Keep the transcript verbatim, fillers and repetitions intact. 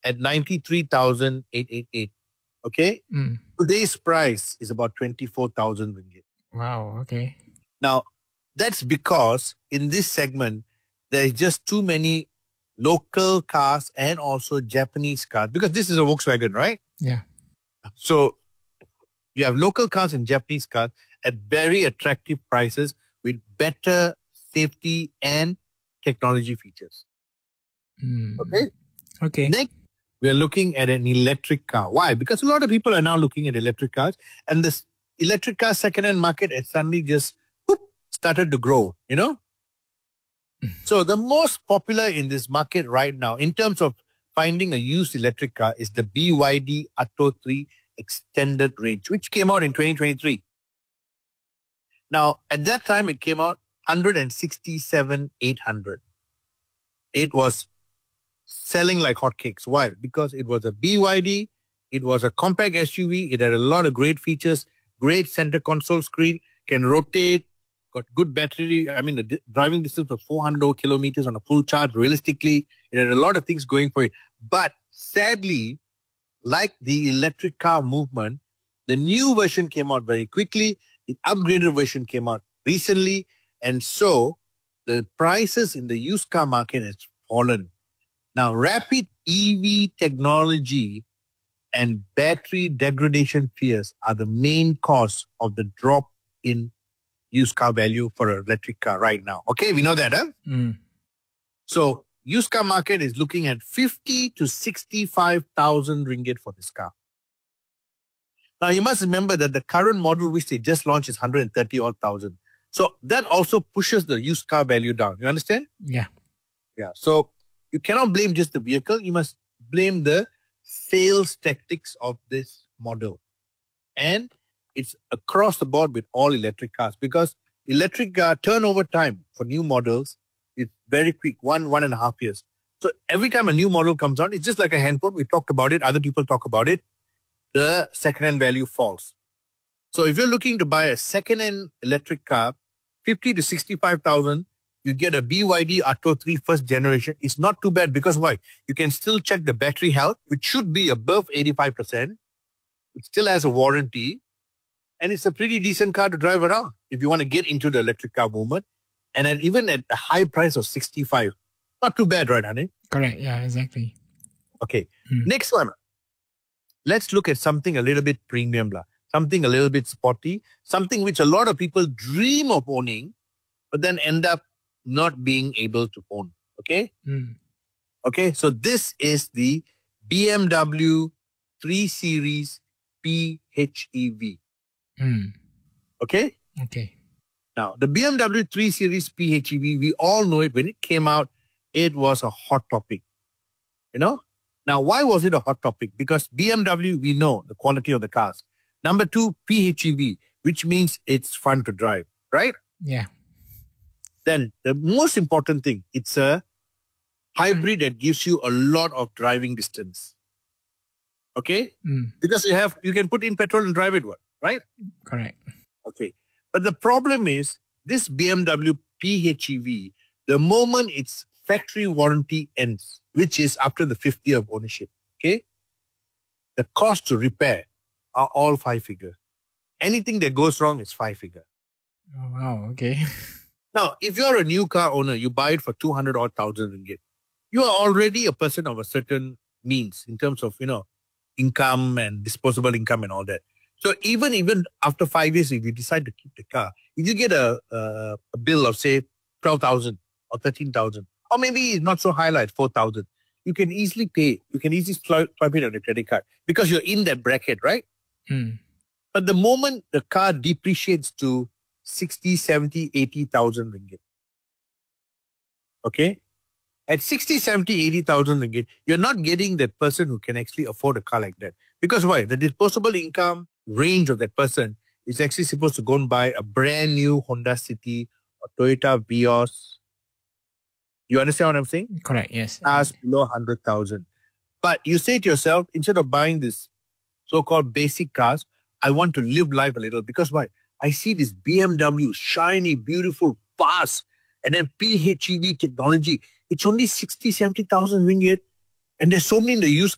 at ninety-three thousand eight hundred eighty-eight. Okay? Mm. Today's price is about twenty-four thousand ringgit. Wow, okay. Now, that's because in this segment, there is just too many local cars and also Japanese cars, because this is a Volkswagen, right? Yeah. So you have local cars and Japanese cars at very attractive prices with better safety and technology features. Mm. Okay? Okay. Next, we're looking at an electric car. Why? Because a lot of people are now looking at electric cars, and this electric car second-hand market has suddenly just whoop, started to grow, you know? So the most popular in this market right now, in terms of finding a used electric car, is the B Y D Atto three Extended Range, which came out in twenty twenty-three. Now, at that time, it came out one sixty-seven thousand eight hundred. It was selling like hotcakes. Why? Because it was a B Y D, it was a compact S U V, it had a lot of great features, great center console screen, can rotate, got good battery. I mean, the di- driving distance was four hundred kilometers on a full charge. Realistically, it had a lot of things going for it. But sadly, like the electric car movement, the new version came out very quickly. The upgraded version came out recently. And so the prices in the used car market has fallen. Now, rapid E V technology and battery degradation fears are the main cause of the drop in used car value for an electric car right now. Okay, we know that, huh? Mm. So, used car market is looking at fifty to sixty-five thousand ringgit for this car. Now, you must remember that the current model which they just launched is one hundred thirty odd thousand. So, that also pushes the used car value down. You understand? Yeah. Yeah. So, you cannot blame just the vehicle. You must blame the sales tactics of this model. And it's across the board with all electric cars, because electric car turnover time for new models is very quick, one, one and a half years. So every time a new model comes out, it's just like a handphone. We talked about it. Other people talk about it. The second-hand value falls. So if you're looking to buy a second-hand electric car, fifty to sixty-five thousand, you get a B Y D Atto three first generation. It's not too bad, because why? You can still check the battery health, which should be above eighty-five percent. It still has a warranty. And it's a pretty decent car to drive around if you want to get into the electric car movement. And then even at a high price of sixty-five, not too bad, right, honey? Correct. Yeah, exactly. Okay. Hmm. Next one. Let's look at something a little bit premium, lah. Something a little bit sporty, something which a lot of people dream of owning, but then end up not being able to own. Okay? Mm. Okay, so this is the B M W three Series P H E V. Mm. Okay? Okay. Now, the B M W three Series P H E V, we all know it. When it came out, it was a hot topic. You know? Now, why was it a hot topic? Because B M W, we know the quality of the cars. Number two, P H E V, which means it's fun to drive, right? Yeah. Then the most important thing, it's a hybrid that gives you a lot of driving distance. Okay? Mm. Because you have, you can put in petrol and drive it, right? Correct. Okay. But the problem is, this B M W P H E V, the moment its factory warranty ends, which is after the fifth year of ownership, okay, the cost to repair are all five figure. Anything that goes wrong is five figure. Oh, wow. Okay. Now, if you're a new car owner, you buy it for two hundred odd thousand ringgit. You are already a person of a certain means in terms of, you know, income and disposable income and all that. So even, even after five years, if you decide to keep the car, if you get a, a, a bill of, say, twelve thousand or thirteen thousand, or maybe it's not so high like four thousand, you can easily pay. You can easily swipe it on your credit card because you're in that bracket, right? Mm. But the moment the car depreciates to sixty, seventy, eighty thousand ringgit, okay? At sixty, seventy, eighty thousand ringgit, you're not getting that person who can actually afford a car like that. Because why? The disposable income range of that person is actually supposed to go and buy a brand new Honda City or Toyota Vios. You understand what I'm saying? Correct, yes. Cars below one hundred thousand. But you say to yourself, instead of buying this so-called basic cars, I want to live life a little. Because why? I see this B M W, shiny, beautiful, fast, and then P H E V technology. It's only sixty, seventy thousand ringgit. And there's so many in the used